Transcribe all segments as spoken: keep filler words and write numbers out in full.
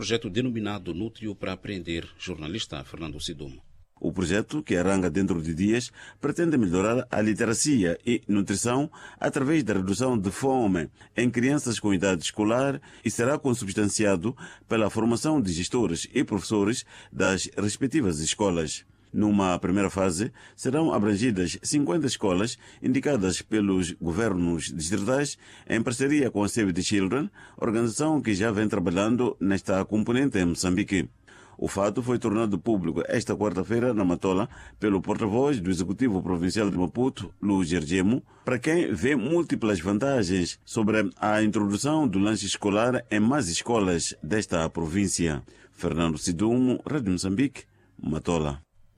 projeto denominado Nútreo para Aprender. Jornalista Fernando Sidumo. O projeto, que arranca dentro de dias, pretende melhorar a literacia e nutrição através da redução de fome em crianças com idade escolar e será consubstanciado pela formação de gestores e professores das respectivas escolas. Numa primeira fase, serão abrangidas cinquenta escolas indicadas pelos governos distritais em parceria com a Save the Children, organização que já vem trabalhando nesta componente em Moçambique. O fato foi tornado público esta quarta-feira na Matola pelo porta-voz do Executivo Provincial de Maputo, Luís Ergemo, para quem vê múltiplas vantagens sobre a introdução do lanche escolar em mais escolas desta província. Fernando Sidumo, Rádio Moçambique, Matola.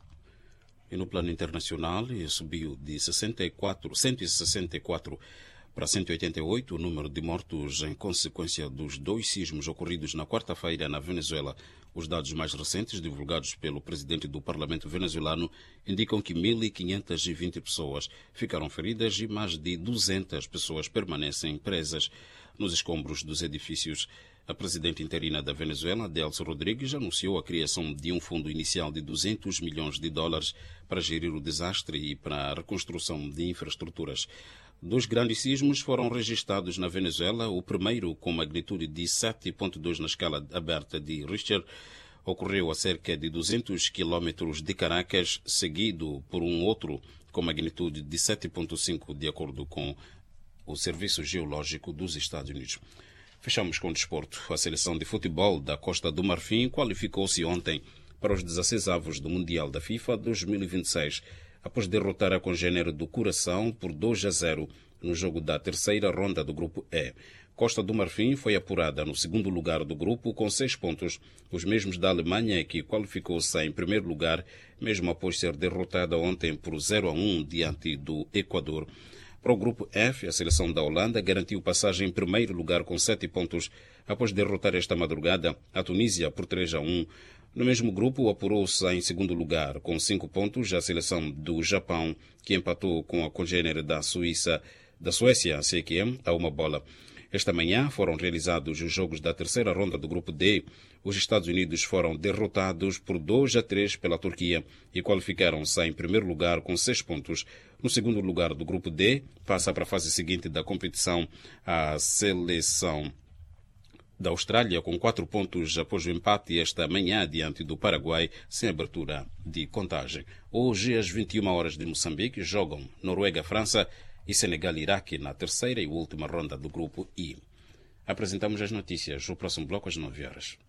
E no plano internacional, subiu de sessenta e quatro, cento e sessenta e quatro para cento e oitenta e oito o número de mortos em consequência dos dois sismos ocorridos na quarta-feira na Venezuela. Os dados mais recentes, divulgados pelo presidente do parlamento venezuelano, indicam que mil quinhentas e vinte pessoas ficaram feridas e mais de duzentas pessoas permanecem presas nos escombros dos edifícios. A presidente interina da Venezuela, Delcy Rodrigues, anunciou a criação de um fundo inicial de duzentos milhões de dólares para gerir o desastre e para a reconstrução de infraestruturas. Dois grandes sismos foram registrados na Venezuela, o primeiro com magnitude de sete ponto dois na escala aberta de Richter, ocorreu a cerca de duzentos quilómetros de Caracas, seguido por um outro com magnitude de sete ponto cinco, de acordo com o Serviço Geológico dos Estados Unidos. Fechamos com o desporto. A seleção de futebol da Costa do Marfim qualificou-se ontem para os dezesseis avos do Mundial da FIFA dois mil e vinte e seis, após derrotar a congênere do Curaçao por dois a zero no jogo da terceira ronda do Grupo E. Costa do Marfim foi apurada no segundo lugar do grupo com seis pontos, os mesmos da Alemanha, que qualificou-se em primeiro lugar, mesmo após ser derrotada ontem por zero a um diante do Equador. Para o Grupo F, a seleção da Holanda garantiu passagem em primeiro lugar com sete pontos, após derrotar esta madrugada a Tunísia por três a um. No mesmo grupo, apurou-se em segundo lugar com cinco pontos a seleção do Japão, que empatou com a congênere da Suíça, da Suécia, C Q M, a uma bola. Esta manhã foram realizados os jogos da terceira ronda do Grupo D. Os Estados Unidos foram derrotados por dois a três pela Turquia e qualificaram-se em primeiro lugar com seis pontos. No segundo lugar do Grupo D, passa para a fase seguinte da competição a seleção da Austrália com quatro pontos após o empate esta manhã diante do Paraguai, sem abertura de contagem. Hoje, às vinte e uma horas de Moçambique, jogam Noruega-França e Senegal-Iraque na terceira e última ronda do Grupo I. Apresentamos as notícias. O próximo bloco às nove horas.